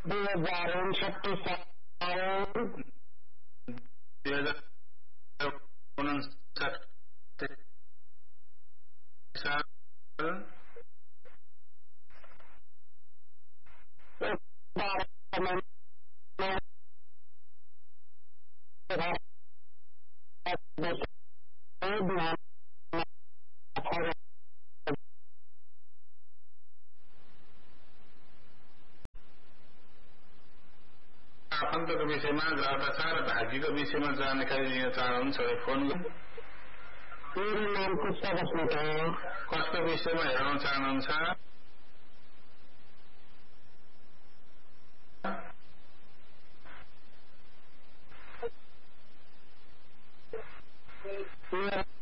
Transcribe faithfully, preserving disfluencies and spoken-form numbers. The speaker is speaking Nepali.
दुई हजार उन्सठी साल दुई हजार उन्सठी साल आफन्तको विषयमा ग्रहदशा र भाग्यको विषयमा जानकारी लिन चाहनुहुन्छ भने फोन गर्नु। मेरो नाम पुष्पा बस्नेत हो। कस्तो विषयमा हेर्न चाहनुहुन्छ? मेरो